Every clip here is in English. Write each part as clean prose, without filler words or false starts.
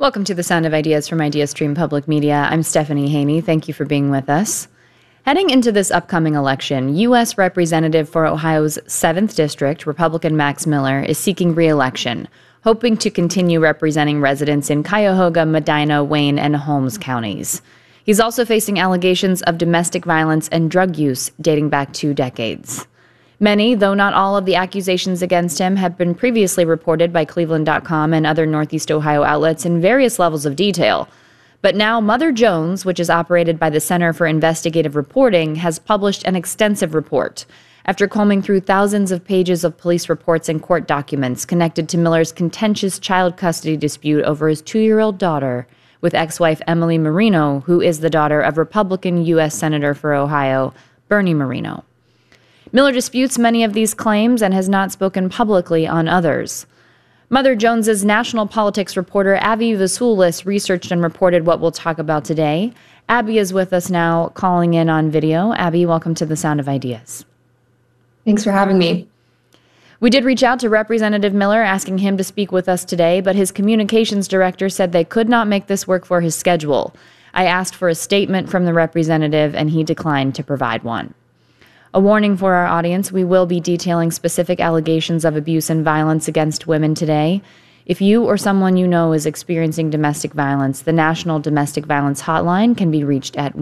Welcome to the Sound of Ideas from IdeaStream Public Media. I'm Stephanie Haney. Thank you for being with us. Heading into this upcoming election, U.S. Representative for Ohio's 7th District, Republican Max Miller, is seeking re-election, hoping to continue representing residents in Cuyahoga, Medina, Wayne, and Holmes counties. He's also facing allegations of domestic violence and drug use dating back 2 decades. Many, though not all, of the accusations against him have been previously reported by Cleveland.com and other Northeast Ohio outlets in various levels of detail. But now Mother Jones, which is operated by the Center for Investigative Reporting, has published an extensive report after combing through thousands of pages of police reports and court documents connected to Miller's contentious child custody dispute over his 2-year-old daughter with ex-wife Emily Marino, who is the daughter of Republican U.S. Senator for Ohio, Bernie Moreno. Miller disputes many of these claims and has not spoken publicly on others. Mother Jones's national politics reporter Abby Vasulis researched and reported what we'll talk about today. Abby is with us now, calling in on video. Abby, welcome to the Sound of Ideas. Thanks for having me. We did reach out to Representative Miller asking him to speak with us today, but his communications director said they could not make this work for his schedule. I asked for a statement from the representative, and he declined to provide one. A warning for our audience, we will be detailing specific allegations of abuse and violence against women today. If you or someone you know is experiencing domestic violence, the National Domestic Violence Hotline can be reached at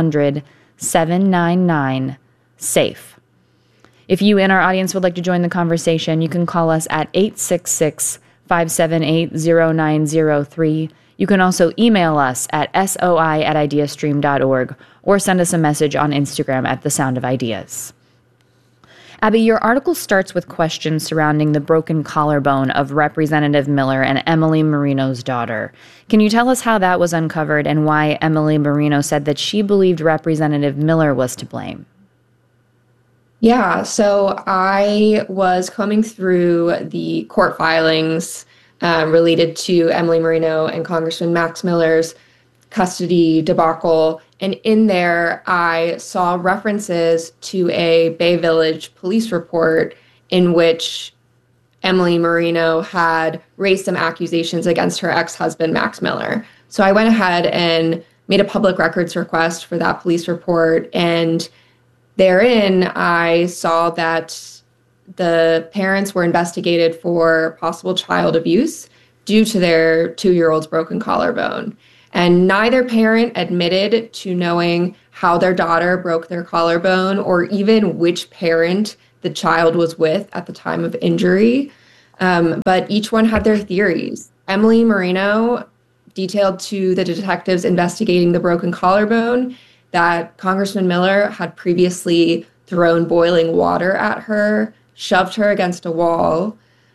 1-800-799-SAFE. If you in our audience would like to join the conversation, you can call us at 866-578-0903. You can also email us at soi@ideastream.org or send us a message on Instagram at The Sound of Ideas. Abby, your article starts with questions surrounding the broken collarbone of Representative Miller and Emily Marino's daughter. Can you tell us how that was uncovered and why Emily Marino said that she believed Representative Miller was to blame? Yeah, so I was combing through the court filings related to Emily Marino and Congressman Max Miller's custody debacle. And in there, I saw references to a Bay Village police report in which Emily Marino had raised some accusations against her ex-husband, Max Miller. So I went ahead and made a public records request for that police report. And therein, I saw that the parents were investigated for possible child abuse due to their 2-year-old's broken collarbone. And neither parent admitted to knowing how their daughter broke their collarbone or even which parent the child was with at the time of injury. But each one had their theories. Emily Marino detailed to the detectives investigating the broken collarbone that Congressman Miller had previously thrown boiling water at her, shoved her against a wall,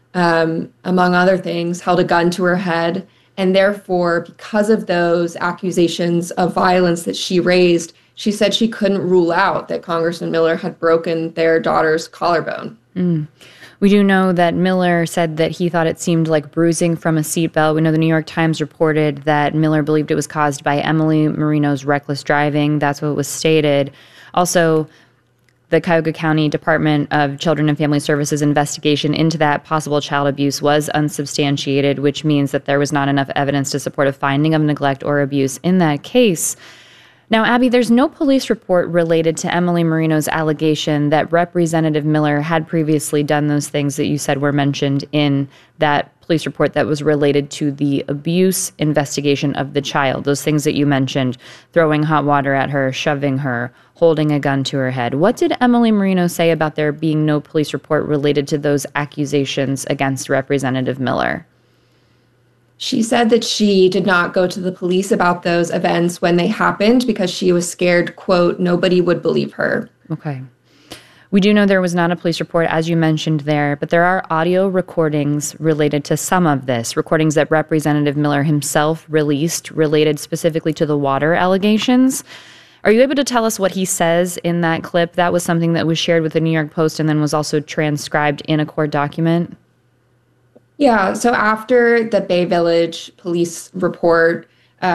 among other things, held a gun to her head. And therefore, because of those accusations of violence that she raised, she said she couldn't rule out that Congressman Miller had broken their daughter's collarbone. We do know that Miller said that he thought it seemed like bruising from a seatbelt. We know the New York Times reported that Miller believed it was caused by Emily Marino's reckless driving. That's what was stated. Also, the Cuyahoga County Department of Children and Family Services investigation into that possible child abuse was unsubstantiated, which means that there was not enough evidence to support a finding of neglect or abuse in that case. Now, Abby, there's no police report related to Emily Marino's allegation that Representative Miller had previously done those things that you said were mentioned in that police report that was related to the abuse investigation of the child. Those things that you mentioned, throwing hot water at her, shoving her, holding a gun to her head. What did Emily Marino say about there being no police report related to those accusations against Representative Miller? She said that she did not go to the police about those events when they happened because she was scared, quote, nobody would believe her. Okay. We do know there was not a police report, as you mentioned there, but there are audio recordings related to some of this, recordings that Representative Miller himself released related specifically to the water allegations. Are you able to tell us what he says in that clip? That was something that was shared with the New York Post and then was also transcribed in a court document. Yeah, so after the Bay Village police report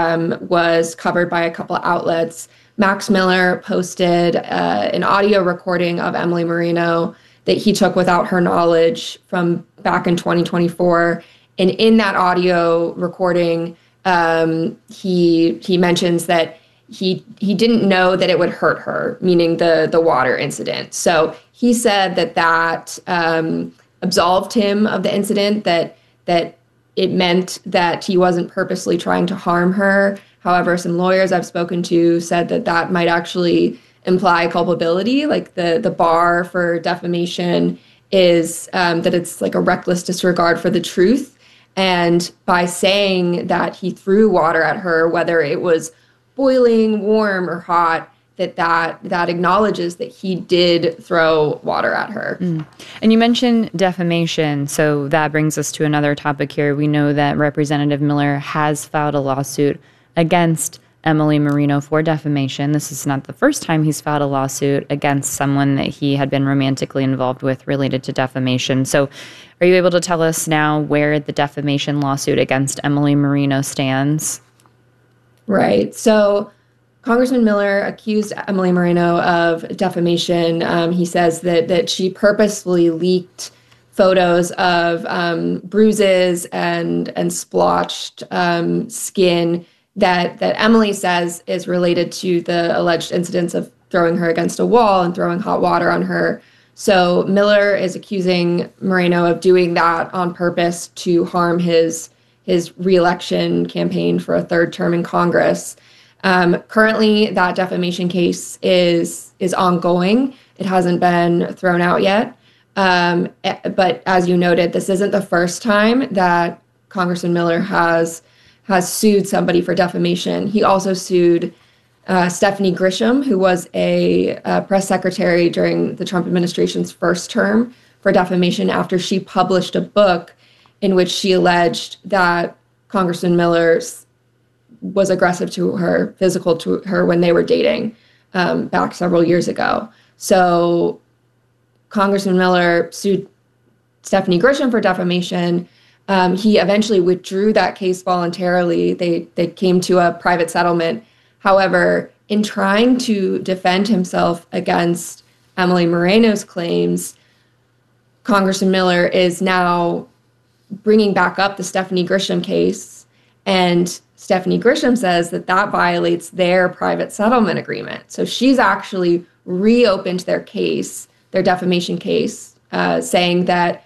was covered by a couple of outlets, Max Miller posted an audio recording of Emily Marino that he took without her knowledge from back in 2024. And in that audio recording, He mentions that he didn't know that it would hurt her, meaning the water incident. So he said that absolved him of the incident, that it meant that he wasn't purposely trying to harm her. However, some lawyers I've spoken to said that might actually imply culpability, like the bar for defamation is that it's like a reckless disregard for the truth. And by saying that he threw water at her, whether it was boiling, warm, or hot, that acknowledges that he did throw water at her. And you mentioned defamation, so that brings us to another topic here. We know that Representative Miller has filed a lawsuit against Emily Marino for defamation. This is not the first time he's filed a lawsuit against someone that he had been romantically involved with related to defamation. So are you able to tell us now where the defamation lawsuit against Emily Marino stands? Right. So Congressman Miller accused Emily Marino of defamation. He says that she purposefully leaked photos of bruises and splotched skin that Emily says is related to the alleged incidents of throwing her against a wall and throwing hot water on her. So Miller is accusing Marino of doing that on purpose to harm his re-election campaign for a third term in Congress. Currently, that defamation case is ongoing. It hasn't been thrown out yet. But as you noted, this isn't the first time that Congressman Miller has sued somebody for defamation. He also sued Stephanie Grisham, who was a press secretary during the Trump administration's first term, for defamation after she published a book in which she alleged that Congressman Miller was aggressive to her, physical to her when they were dating back several years ago. So Congressman Miller sued Stephanie Grisham for defamation. He eventually withdrew that case voluntarily. They came to a private settlement. However, in trying to defend himself against Emily Moreno's claims, Congressman Miller is now bringing back up the Stephanie Grisham case. And Stephanie Grisham says that violates their private settlement agreement. So she's actually reopened their case, their defamation case, saying that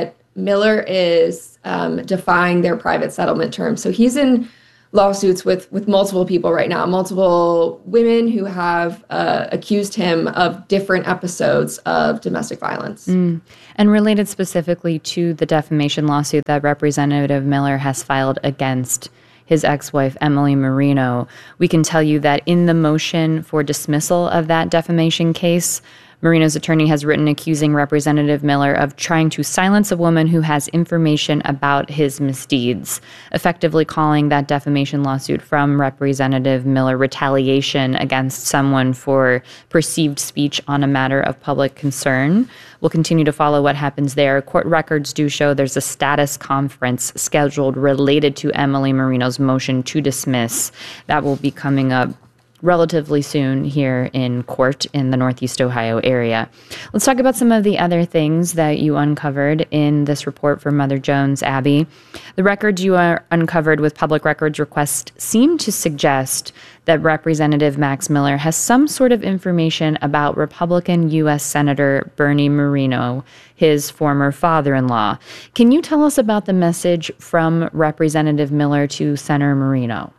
Miller is defying their private settlement terms. So he's in lawsuits with multiple people right now, multiple women who have accused him of different episodes of domestic violence. And related specifically to the defamation lawsuit that Representative Miller has filed against his ex-wife, Emily Marino, we can tell you that in the motion for dismissal of that defamation case, Marino's attorney has written accusing Representative Miller of trying to silence a woman who has information about his misdeeds, effectively calling that defamation lawsuit from Representative Miller retaliation against someone for perceived speech on a matter of public concern. We'll continue to follow what happens there. Court records do show there's a status conference scheduled related to Emily Marino's motion to dismiss. That will be coming up relatively soon here in court in the Northeast Ohio area. Let's talk about some of the other things that you uncovered in this report for Mother Jones, Abby. The records you uncovered with public records request seem to suggest that Representative Max Miller has some sort of information about Republican U.S. Senator Bernie Moreno, his former father-in-law. Can you tell us about the message from Representative Miller to Senator Moreno?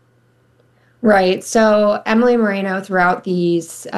Right. So Emily Moreno, throughout these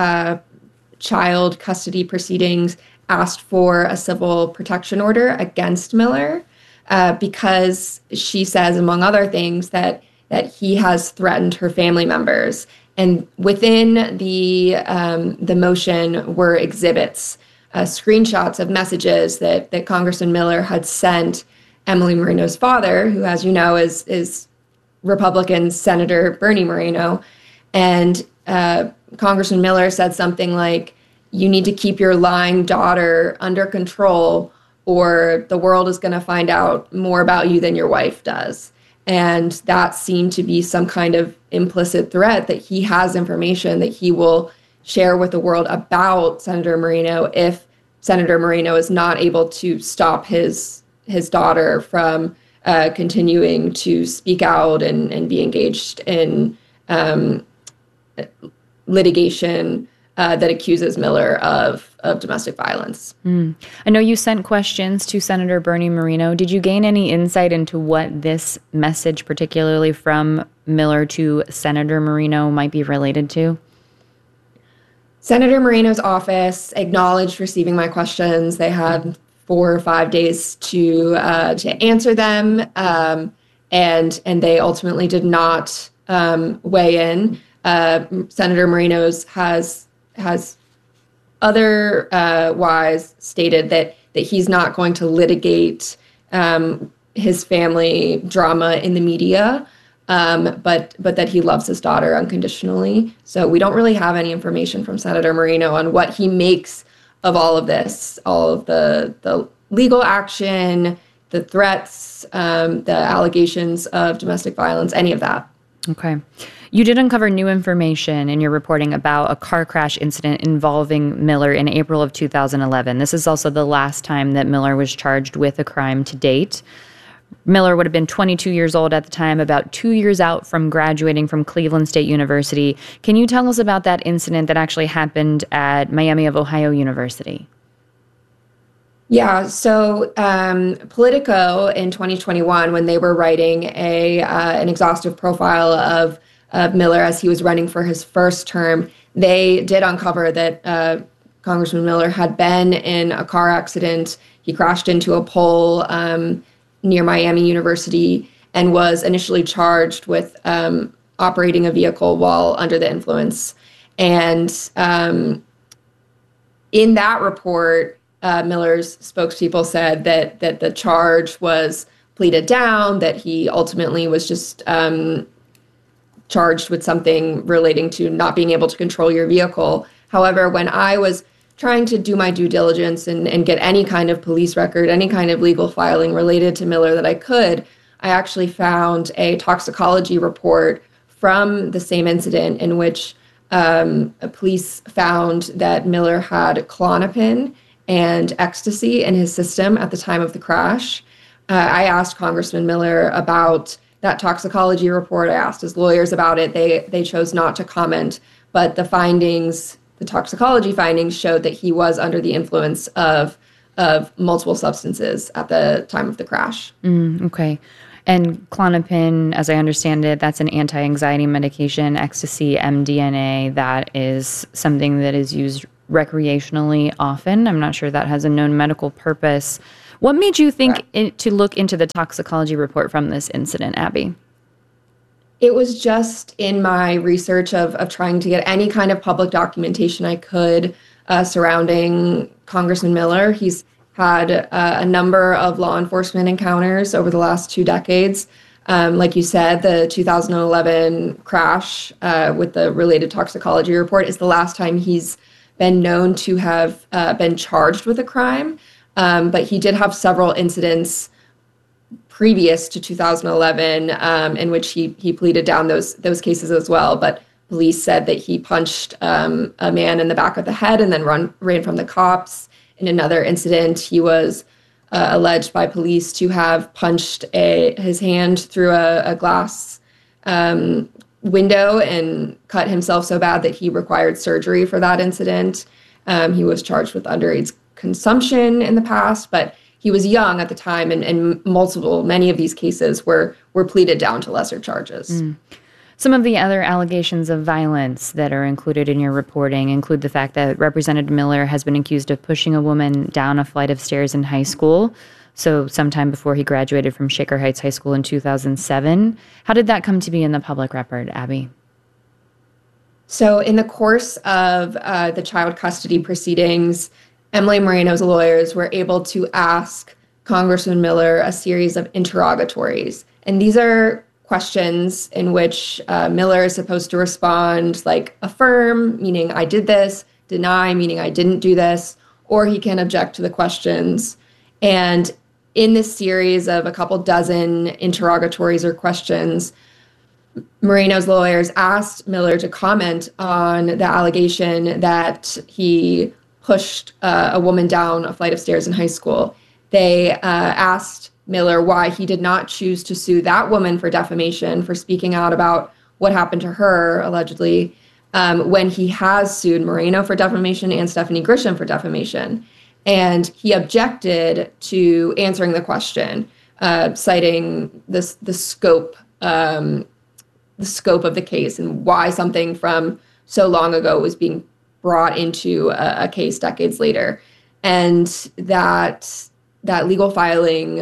child custody proceedings, asked for a civil protection order against Miller because she says, among other things, that he has threatened her family members. And within the motion were exhibits, screenshots of messages that Congressman Miller had sent Emily Moreno's father, who, as you know, is Republican Senator Bernie Moreno. And Congressman Miller said something like, "You need to keep your lying daughter under control, or the world is going to find out more about you than your wife does." And that seemed to be some kind of implicit threat that he has information that he will share with the world about Senator Moreno if Senator Moreno is not able to stop his daughter from continuing to speak out and be engaged in litigation that accuses Miller of domestic violence. I know you sent questions to Senator Bernie Moreno. Did you gain any insight into what this message, particularly from Miller to Senator Moreno, might be related to? Senator Moreno's office acknowledged receiving my questions. They had 4 or 5 days to answer them, and they ultimately did not weigh in. Senator Moreno's has otherwise stated that he's not going to litigate his family drama in the media, but that he loves his daughter unconditionally. So we don't really have any information from Senator Moreno on what he makes of all of this, all of the legal action, the threats, the allegations of domestic violence, any of that. Okay. You did uncover new information in your reporting about a car crash incident involving Miller in April of 2011. This is also the last time that Miller was charged with a crime to date. Miller would have been 22 years old at the time, about 2 years out from graduating from Cleveland State University. Can you tell us about that incident that actually happened at Miami of Ohio University? Yeah, so Politico in 2021, when they were writing an exhaustive profile of Miller as he was running for his first term, they did uncover that Congressman Miller had been in a car accident. He crashed into a pole near Miami University and was initially charged with operating a vehicle while under the influence. And in that report, Miller's spokespeople said that the charge was pleaded down, that he ultimately was just charged with something relating to not being able to control your vehicle. However, when I was trying to do my due diligence and get any kind of police record, any kind of legal filing related to Miller that I could, I actually found a toxicology report from the same incident in which police found that Miller had Klonopin and ecstasy in his system at the time of the crash. I asked Congressman Miller about that toxicology report. I asked his lawyers about it. They chose not to comment, but the toxicology findings showed that he was under the influence of multiple substances at the time of the crash. Okay. And Klonopin, as I understand it, that's an anti-anxiety medication. Ecstasy, MDMA, that is something that is used recreationally often. I'm not sure that has a known medical purpose. What made you think to look into the toxicology report from this incident, Abby? It was just in my research of trying to get any kind of public documentation I could surrounding Congressman Miller. He's had a number of law enforcement encounters over the last 2 decades. Like you said, the 2011 crash with the related toxicology report is the last time he's been known to have been charged with a crime. But he did have several incidents previous to 2011 in which he pleaded down those cases as well. But police said that he punched a man in the back of the head and then ran from the cops. In another incident, he was alleged by police to have punched his hand through a glass window and cut himself so bad that he required surgery for that incident. He was charged with underage consumption in the past, but he was young at the time, and many of these cases were pleaded down to lesser charges. Some of the other allegations of violence that are included in your reporting include the fact that Representative Miller has been accused of pushing a woman down a flight of stairs in high school, so sometime before he graduated from Shaker Heights High School in 2007. How did that come to be in the public record, Abby? So in the course of the child custody proceedings, Emily Moreno's lawyers were able to ask Congressman Miller a series of interrogatories. And these are questions in which Miller is supposed to respond like affirm, meaning I did this, deny, meaning I didn't do this, or he can object to the questions. And in this series of a couple dozen interrogatories or questions, Moreno's lawyers asked Miller to comment on the allegation that he pushed a woman down a flight of stairs in high school. They asked Miller why he did not choose to sue that woman for defamation for speaking out about what happened to her, allegedly, when he has sued Moreno for defamation and Stephanie Grisham for defamation. And he objected to answering the question, citing the scope of the case and why something from so long ago was being brought into a case decades later. And that legal filing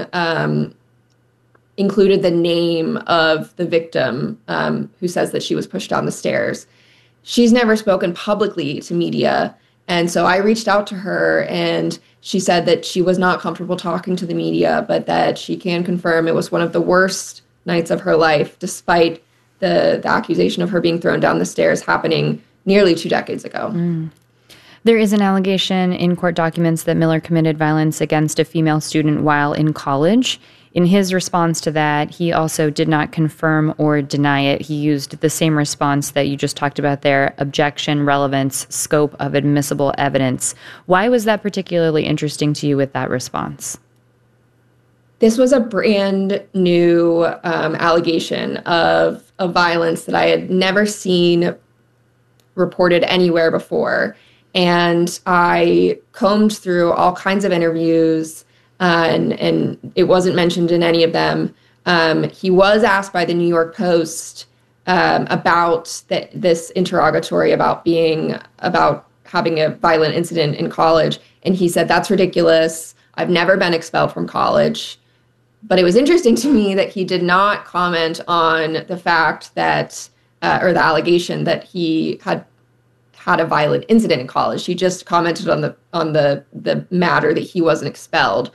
included the name of the victim, who says that she was pushed down the stairs. She's never spoken publicly to media. And so I reached out to her, and she said that she was not comfortable talking to the media, but that she can confirm it was one of the worst nights of her life, despite the accusation of her being thrown down the stairs happening nearly 2 decades ago. There is an allegation in court documents that Miller committed violence against a female student while in college. In his response to that, he also did not confirm or deny it. He used the same response that you just talked about there: objection, relevance, scope of admissible evidence. Why was that particularly interesting to you with that response? This was a brand new allegation of violence that I had never seen reported anywhere before. And I combed through all kinds of interviews, and it wasn't mentioned in any of them. He was asked by the New York Post about this interrogatory about having a violent incident in college. And he said, "That's ridiculous. I've never been expelled from college." But it was interesting to me that he did not comment on the fact that, or the allegation that he had a violent incident in college. He just commented on the matter that he wasn't expelled.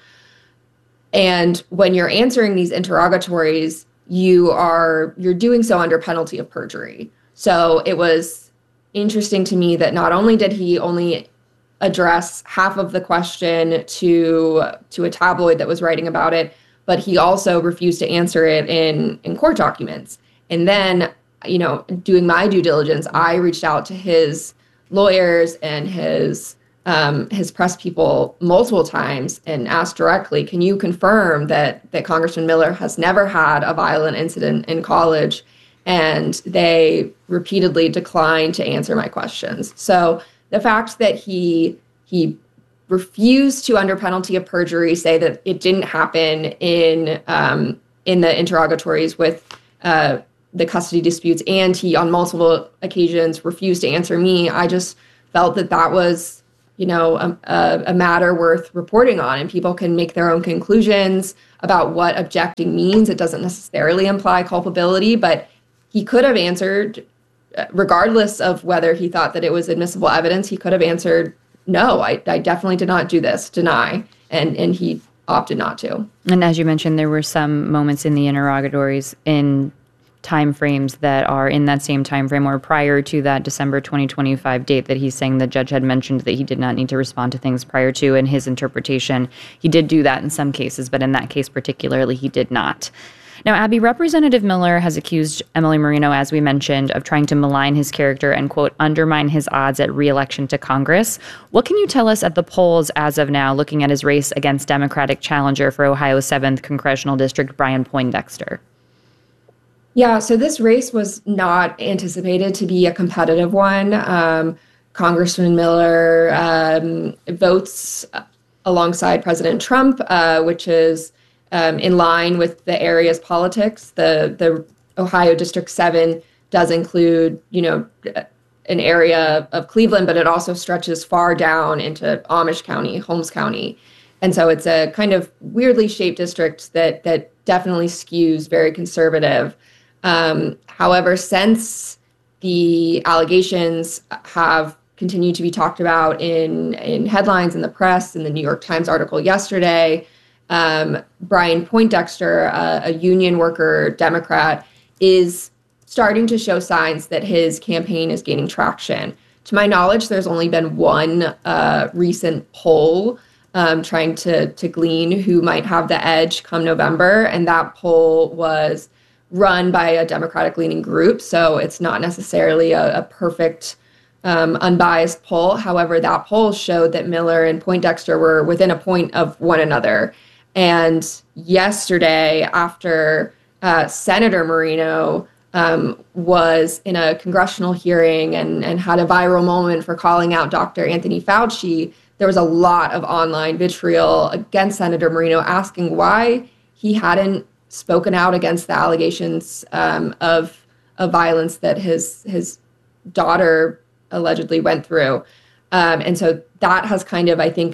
And when you're answering these interrogatories, you're doing so under penalty of perjury. So it was interesting to me that not only did he only address half of the question to a tabloid that was writing about it, but he also refused to answer it in court documents. And then, doing my due diligence, I reached out to his lawyers and his press people multiple times and asked directly, "Can you confirm that Congressman Miller has never had a violent incident in college?" And they repeatedly declined to answer my questions. So the fact that he refused to, under penalty of perjury, say that it didn't happen in the interrogatories with the custody disputes, and he on multiple occasions refused to answer me, I just felt that was, a matter worth reporting on, and people can make their own conclusions about what objecting means. It doesn't necessarily imply culpability, but he could have answered, regardless of whether he thought that it was admissible evidence, he could have answered, "No, I definitely did not do this," deny, and he opted not to. And as you mentioned, there were some moments in the interrogatories in time frames that are in that same time frame or prior to that December 2025 date that he's saying the judge had mentioned that he did not need to respond to things prior to. In his interpretation, he did do that in some cases, but in that case particularly, he did not. Now, Abby, Representative Miller has accused Emily Marino, as we mentioned, of trying to malign his character and, quote, undermine his odds at re-election to Congress. What can you tell us at the polls as of now, looking at his race against Democratic challenger for Ohio's 7th Congressional District, Brian Poindexter? Yeah, so this race was not anticipated to be a competitive one. Congressman Miller votes alongside President Trump, which is in line with the area's politics. The Ohio District 7 does include, an area of Cleveland, but it also stretches far down into Amish County, Holmes County. And so it's a kind of weirdly shaped district that definitely skews very conservative. However, since the allegations have continued to be talked about in headlines in the press, in the New York Times article yesterday, Brian Poindexter, a union worker Democrat, is starting to show signs that his campaign is gaining traction. To my knowledge, there's only been one recent poll trying to glean who might have the edge come November, and that poll was run by a Democratic-leaning group, so it's not necessarily a perfect, unbiased poll. However, that poll showed that Miller and Poindexter were within a point of one another. And yesterday, after Senator Moreno was in a congressional hearing and had a viral moment for calling out Dr. Anthony Fauci, there was a lot of online vitriol against Senator Moreno, asking why he hadn't spoken out against the allegations of violence that his daughter allegedly went through. And so that has kind of, I think,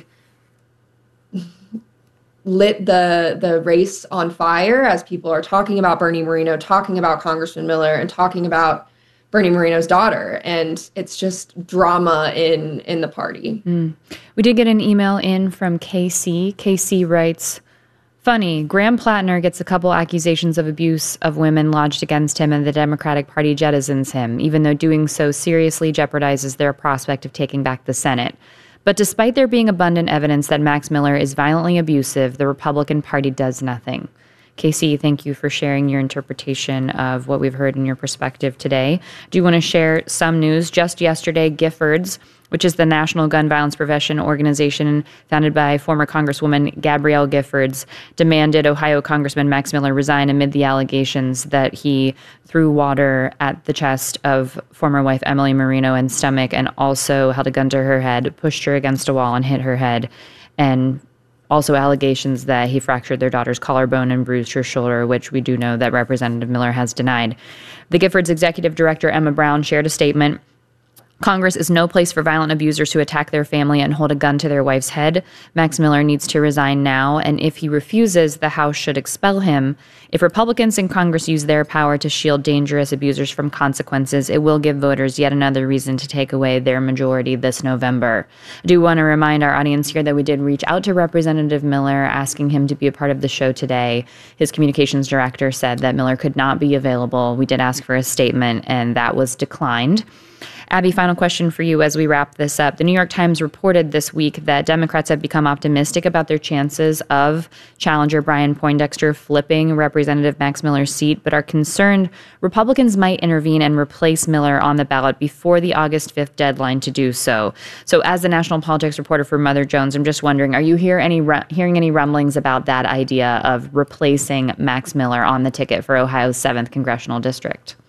lit the race on fire as people are talking about Bernie Moreno, talking about Congressman Miller, and talking about Bernie Moreno's daughter. And it's just drama in the party. We did get an email in from KC. KC writes, funny, Graham Plattner gets a couple accusations of abuse of women lodged against him, and the Democratic Party jettisons him, even though doing so seriously jeopardizes their prospect of taking back the Senate. But despite there being abundant evidence that Max Miller is violently abusive, the Republican Party does nothing. Casey, thank you for sharing your interpretation of what we've heard in your perspective today. Do you want to share some news? Just yesterday, Giffords, which is the National Gun Violence Prevention Organization founded by former Congresswoman Gabrielle Giffords, demanded Ohio Congressman Max Miller resign amid the allegations that he threw water at the chest of former wife Emily Moreno and stomach, and also held a gun to her head, pushed her against a wall and hit her head, and also allegations that he fractured their daughter's collarbone and bruised her shoulder, which we do know that Representative Miller has denied. The Giffords Executive Director, Emma Brown, shared a statement. Congress is no place for violent abusers who attack their family and hold a gun to their wife's head. Max Miller needs to resign now, and if he refuses, the House should expel him. If Republicans in Congress use their power to shield dangerous abusers from consequences, it will give voters yet another reason to take away their majority this November. I do want to remind our audience here that we did reach out to Representative Miller, asking him to be a part of the show today. His communications director said that Miller could not be available. We did ask for a statement, and that was declined. Abby, final question for you as we wrap this up. The New York Times reported this week that Democrats have become optimistic about their chances of challenger Brian Poindexter flipping Representative Max Miller's seat, but are concerned Republicans might intervene and replace Miller on the ballot before the August 5th deadline to do so. So as the national politics reporter for Mother Jones, I'm just wondering, are you hearing any rumblings about that idea of replacing Max Miller on the ticket for Ohio's 7th congressional district?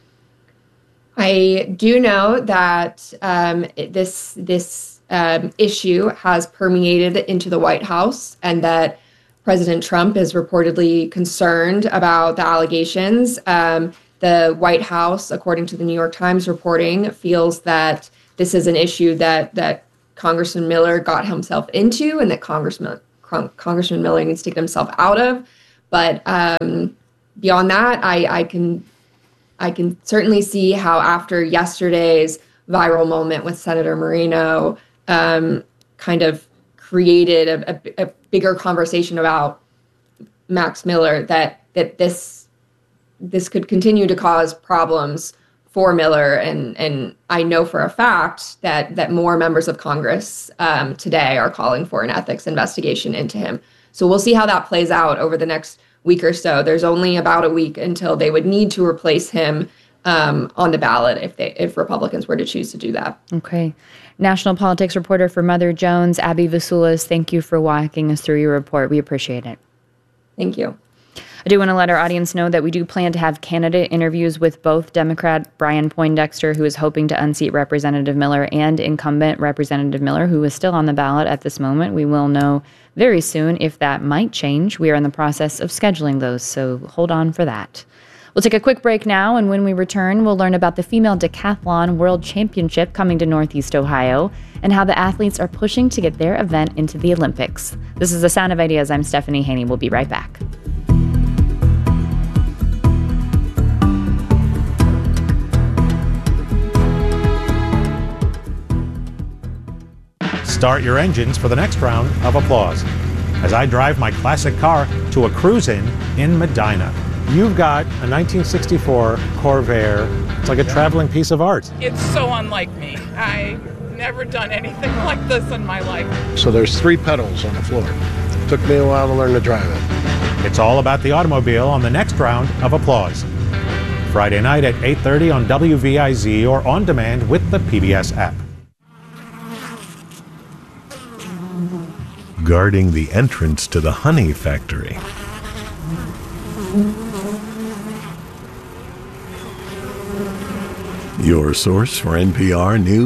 I do know that this issue has permeated into the White House, and that President Trump is reportedly concerned about the allegations. The White House, according to the New York Times reporting, feels that this is an issue that Congressman Miller got himself into, and that Congressman Miller needs to get himself out of. But beyond that, I can certainly see how after yesterday's viral moment with Senator Moreno kind of created a bigger conversation about Max Miller, that this could continue to cause problems for Miller. And I know for a fact that more members of Congress today are calling for an ethics investigation into him. So we'll see how that plays out over the next week or so. There's only about a week until they would need to replace him on the ballot if Republicans were to choose to do that. Okay. National politics reporter for Mother Jones, Abby Vasulis, thank you for walking us through your report. We appreciate it. Thank you. I do want to let our audience know that we do plan to have candidate interviews with both Democrat Brian Poindexter, who is hoping to unseat Representative Miller, and incumbent Representative Miller, who is still on the ballot at this moment. We will know very soon if that might change. We are in the process of scheduling those, so hold on for that. We'll take a quick break now, and when we return, we'll learn about the Female Decathlon World Championship coming to Northeast Ohio and how the athletes are pushing to get their event into the Olympics. This is The Sound of Ideas. I'm Stephanie Haney. We'll be right back. Start your engines for the next round of applause as I drive my classic car to a cruise-in in Medina. You've got a 1964 Corvair. It's like a traveling piece of art. It's so unlike me. I've never done anything like this in my life. So there's 3 pedals on the floor. It took me a while to learn to drive it. It's all about the automobile on the next round of applause. Friday night at 8:30 on WVIZ or on demand with the PBS app. guarding the entrance to the honey factory. Your source for NPR News.